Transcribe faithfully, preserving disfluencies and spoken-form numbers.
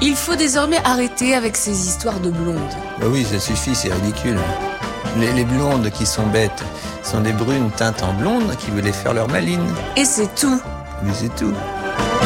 Il faut désormais arrêter avec ces histoires de blondes. Bah oui, ça suffit, c'est ridicule. Les, les blondes qui sont bêtes sont des brunes teintes en blonde qui voulaient faire leur maline. Et c'est tout. Mais c'est tout.